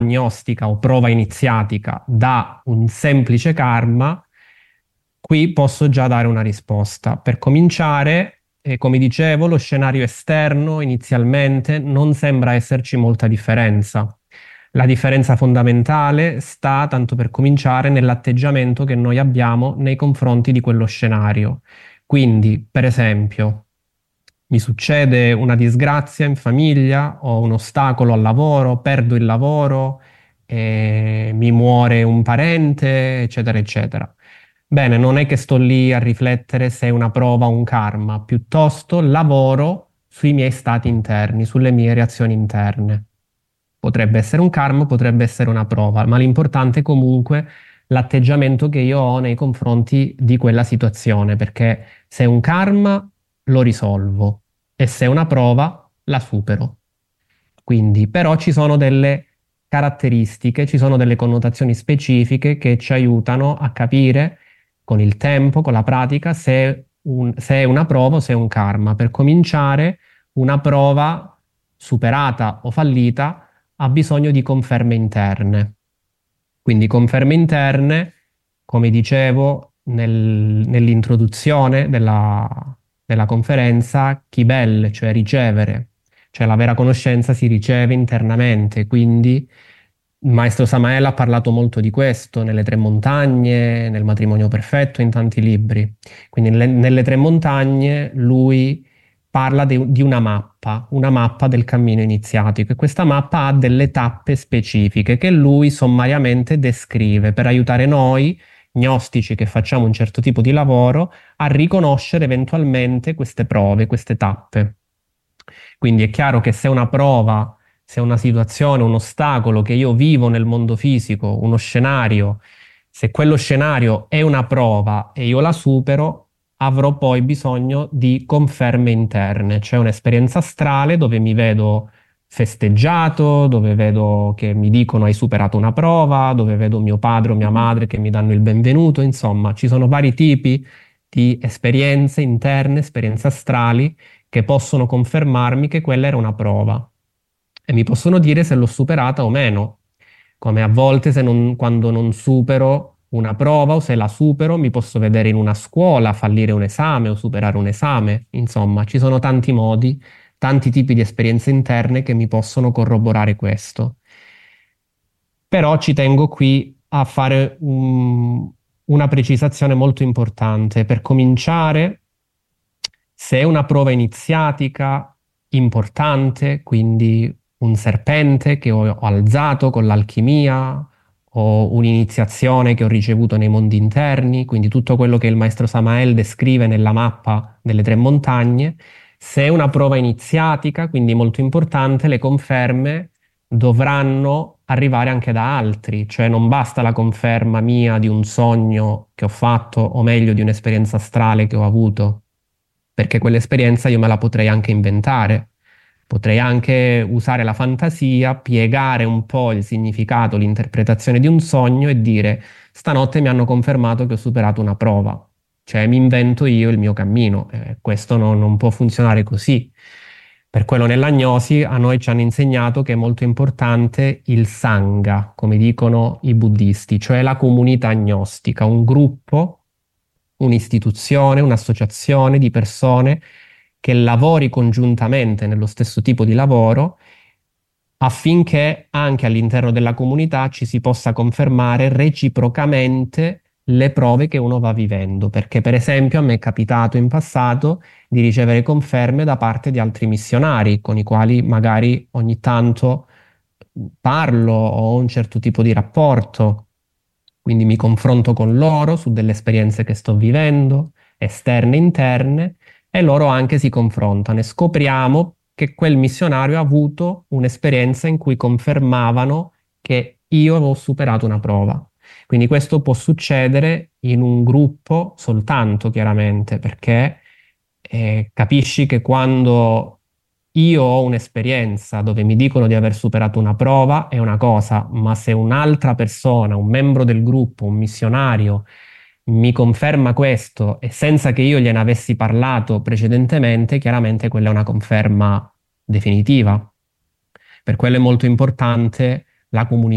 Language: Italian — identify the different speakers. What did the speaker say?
Speaker 1: agnostica o prova iniziatica da un semplice karma, qui posso già dare una risposta. Per cominciare, come dicevo, lo scenario esterno inizialmente non sembra esserci molta differenza. La differenza fondamentale sta, tanto per cominciare, nell'atteggiamento che noi abbiamo nei confronti di quello scenario. Quindi, per esempio, mi succede una disgrazia in famiglia, ho un ostacolo al lavoro, perdo il lavoro, mi muore un parente, eccetera, eccetera. Bene, non è che sto lì a riflettere se è una prova o un karma, piuttosto lavoro sui miei stati interni, sulle mie reazioni interne. Potrebbe essere un karma, potrebbe essere una prova, ma l'importante è comunque l'atteggiamento che io ho nei confronti di quella situazione, perché se è un karma lo risolvo e se è una prova la supero. Quindi, però ci sono delle caratteristiche, ci sono delle connotazioni specifiche che ci aiutano a capire con il tempo, con la pratica, se è una prova o se è un karma. Per cominciare, una prova superata o fallita ha bisogno di conferme interne. Quindi conferme interne, come dicevo nell'introduzione della conferenza, Kibel, cioè ricevere, cioè la vera conoscenza si riceve internamente, quindi il maestro Samael ha parlato molto di questo nelle Tre Montagne, nel Matrimonio Perfetto, in tanti libri. Quindi nelle Tre Montagne lui parla di una mappa del cammino iniziatico e questa mappa ha delle tappe specifiche che lui sommariamente descrive per aiutare noi, gnostici che facciamo un certo tipo di lavoro, a riconoscere eventualmente queste prove, queste tappe. Quindi è chiaro che se una prova, se una situazione, un ostacolo che io vivo nel mondo fisico, uno scenario, se quello scenario è una prova e io la supero, avrò poi bisogno di conferme interne, cioè un'esperienza astrale dove mi vedo festeggiato, dove vedo che mi dicono hai superato una prova, dove vedo mio padre o mia madre che mi danno il benvenuto, insomma, ci sono vari tipi di esperienze interne, esperienze astrali che possono confermarmi che quella era una prova e mi possono dire se l'ho superata o meno, come a volte quando non supero una prova o se la supero mi posso vedere in una scuola, fallire un esame o superare un esame, insomma ci sono tanti modi, tanti tipi di esperienze interne che mi possono corroborare questo. Però ci tengo qui a fare una precisazione molto importante. Per cominciare, se è una prova iniziatica importante, quindi un serpente che ho alzato con l'alchimia o un'iniziazione che ho ricevuto nei mondi interni, quindi tutto quello che il maestro Samael descrive nella mappa delle Tre Montagne, se è una prova iniziatica, quindi molto importante, le conferme dovranno arrivare anche da altri, cioè non basta la conferma mia di un sogno che ho fatto, o meglio di un'esperienza astrale che ho avuto, perché quell'esperienza io me la potrei anche inventare, potrei anche usare la fantasia, piegare un po' il significato, l'interpretazione di un sogno e dire stanotte mi hanno confermato che ho superato una prova, cioè mi invento io il mio cammino. Questo non può funzionare così. Per quello nell'agnosi a noi ci hanno insegnato che è molto importante il sangha, come dicono i buddisti, cioè la comunità agnostica, un gruppo, un'istituzione, un'associazione di persone che lavori congiuntamente nello stesso tipo di lavoro affinché anche all'interno della comunità ci si possa confermare reciprocamente le prove che uno va vivendo, perché per esempio a me è capitato in passato di ricevere conferme da parte di altri missionari con i quali magari ogni tanto parlo o ho un certo tipo di rapporto, quindi mi confronto con loro su delle esperienze che sto vivendo, esterne e interne, e loro anche si confrontano e scopriamo che quel missionario ha avuto un'esperienza in cui confermavano che io avevo superato una prova. Quindi questo può succedere in un gruppo soltanto, chiaramente, perché capisci che quando io ho un'esperienza dove mi dicono di aver superato una prova è una cosa, ma se un'altra persona, un membro del gruppo, un missionario, mi conferma questo e senza che io gliene avessi parlato precedentemente, chiaramente quella è una conferma definitiva. Per quello è molto importante la comunicazione